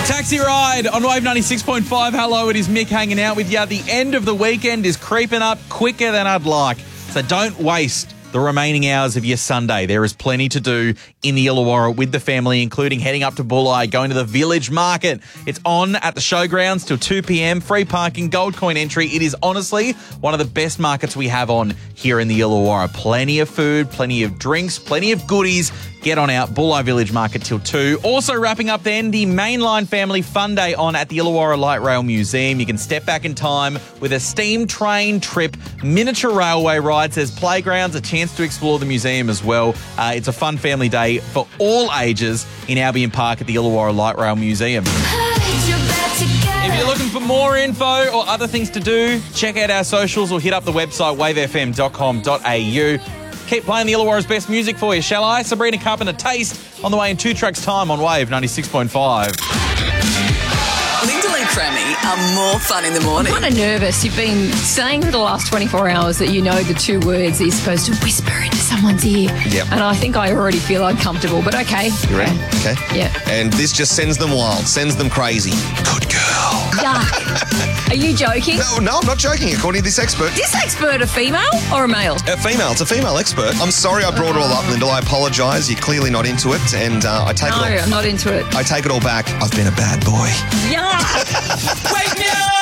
Taxi Ride on Wave 96.5. Hello, it is Mick hanging out with you. The end of the weekend is creeping up quicker than I'd like. So don't waste the remaining hours of your Sunday. There is plenty to do in the Illawarra with the family, including heading up to Bulli, going to the Village Market. It's on at the showgrounds till 2 p.m. Free parking, gold coin entry. It is honestly one of the best markets we have on here in the Illawarra. Plenty of food, plenty of drinks, plenty of goodies. Get on out, Bulli Village Market till 2. Also wrapping up then, the Mainline Family Fun Day on at the Illawarra Light Rail Museum. You can step back in time with a steam train trip, miniature railway rides. There's playgrounds, a chance to explore the museum as well. It's a fun family day for all ages in Albion Park at the Illawarra Light Rail Museum. If you're looking for more info or other things to do, check out our socials or hit up the website wavefm.com.au. Keep playing the Illawarra's best music for you, shall I? Sabrina Carpenter, Taste, on the way in 2 tracks' time on Wave 96.5. Lyndall and Crammy are more fun in the morning. I'm kind of nervous. You've been saying for the last 24 hours that you know the 2 words that you're supposed to whisper into someone's ear. Yep. And I think I already feel uncomfortable, but okay. You ready? Okay. Yeah. And this just sends them wild, sends them crazy. Good girl. Yuck. Are you joking? No, I'm not joking, according to this expert. This expert a female or a male? A female. It's a female expert. I'm sorry I brought it all up, Lyndall. I apologise. You're clearly not into it, and I take it all... No, I'm not into it. I take it all back. I've been a bad boy. Yuck. Wake me up!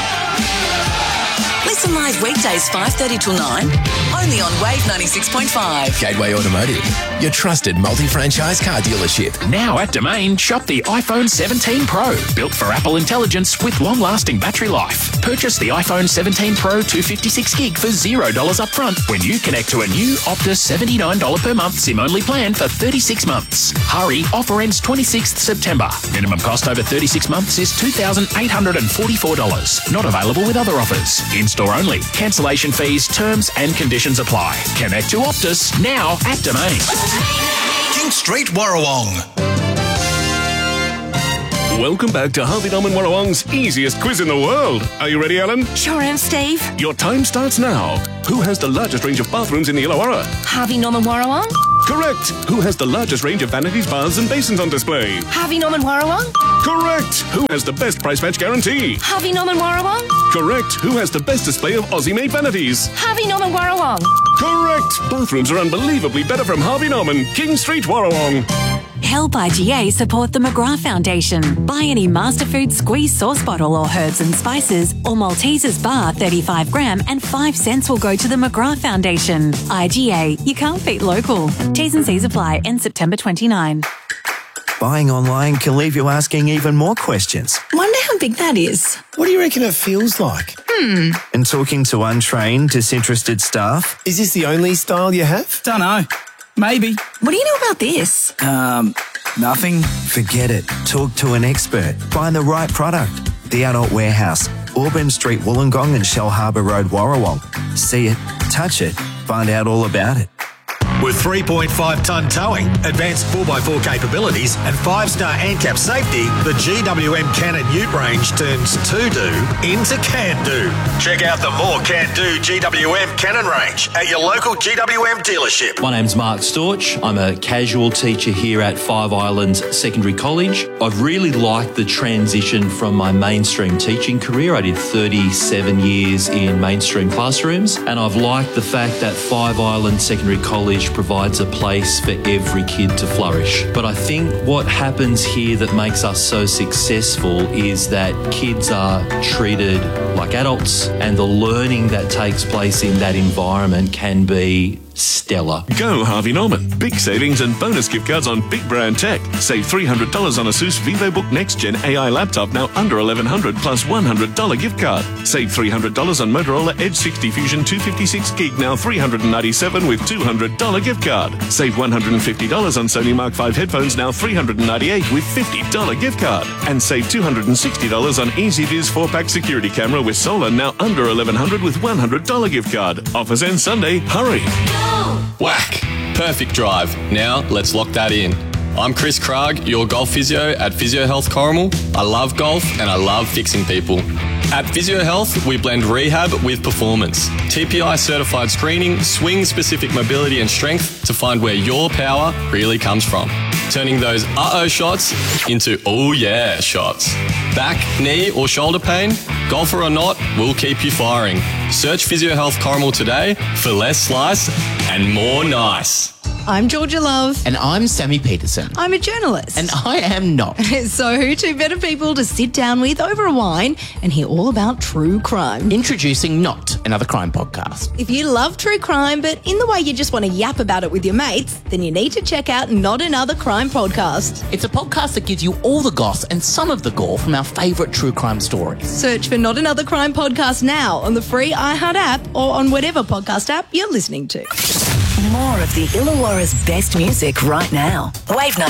Listen live weekdays 5:30 till 9, only on Wave 96.5. Gateway Automotive, your trusted multi-franchise car dealership. Now at Domain, shop the iPhone 17 Pro, built for Apple Intelligence with long-lasting battery life. Purchase the iPhone 17 Pro 256 gig for $0 up front when you connect to a new Optus $79 per month SIM-only plan for 36 months. Hurry, offer ends 26th September. Minimum cost over 36 months is $2,844. Not available with other offers. In-store only. Cancellation fees, terms and conditions apply. Connect to Optus now at Domain. King Street, Warrawong. Welcome back to Harvey Norman Warrawong's easiest quiz in the world. Are you ready, Alan? Sure am, Steve. Your time starts now. Who has the largest range of bathrooms in the Illawarra? Harvey Norman Warrawong. Correct. Who has the largest range of vanities, baths and basins on display? Harvey Norman Warrawong. Correct. Who has the best price match guarantee? Harvey Norman Warrawong. Correct. Who has the best display of Aussie-made vanities? Harvey Norman Warrawong. Correct. Bathrooms are unbelievably better from Harvey Norman, King Street, Warrawong. Help IGA support the McGrath Foundation. Buy any Masterfood squeeze sauce bottle or herbs and spices or Maltesers bar 35 gram and 5 cents will go to the McGrath Foundation. IGA, you can't beat local. T's and C's apply. End September 29. Buying online can leave you asking even more questions. Wonder how big that is. What do you reckon it feels like? And talking to untrained, disinterested staff. Is this the only style you have? Dunno. Maybe. What do you know about this? Nothing. Forget it. Talk to an expert. Find the right product. The Adult Warehouse, Auburn Street, Wollongong and Shell Harbour Road, Warrawong. See it, touch it, find out all about it. With 3.5-tonne towing, advanced 4x4 capabilities and 5-star ANCAP safety, the GWM Cannon Ute range turns to-do into can-do. Check out the more can-do GWM Cannon range at your local GWM dealership. My name's Mark Storch. I'm a casual teacher here at Five Islands Secondary College. I've really liked the transition from my mainstream teaching career. I did 37 years in mainstream classrooms, and I've liked the fact that Five Islands Secondary College provides a place for every kid to flourish. But I think what happens here that makes us so successful is that kids are treated like adults, and the learning that takes place in that environment can be stellar. Go Harvey Norman. Big savings and bonus gift cards on big brand tech. Save $300 on ASUS VivoBook Next Gen AI laptop, now under $1,100 plus $100 gift card. Save $300 on Motorola Edge 60 Fusion 256 gig, now $397 with $200 gift card. Save $150 on Sony Mark 5 headphones, now $398 with $50 gift card. And save $260 on EasyViz 4-pack security camera with solar, now under $1,100 with $100 gift card. Offers end Sunday. Hurry. Whack! Perfect drive. Now let's lock that in. I'm Chris Krag, your golf physio at Physio Health Corrimal. I love golf and I love fixing people. At Physio Health, we blend rehab with performance. TPI certified screening, swing specific mobility and strength to find where your power really comes from. turning those uh-oh shots into oh yeah shots. Back, knee or shoulder pain? Golfer or not, we'll keep you firing. Search Physio Health Corrimal today for less slice and more nice. I'm Georgia Love. And I'm Sammy Peterson. I'm a journalist. And I am not. So who two better people to sit down with over a wine and hear all about true crime? Introducing Not Another Crime Podcast. If you love true crime, but in the way you just want to yap about it with your mates, then you need to check out Not Another Crime Podcast. It's a podcast that gives you all the goss and some of the gore from our favourite true crime stories. Search for Not Another Crime Podcast now on the free iHeart app or on whatever podcast app you're listening to. More of the Illawarra's best music right now. Wave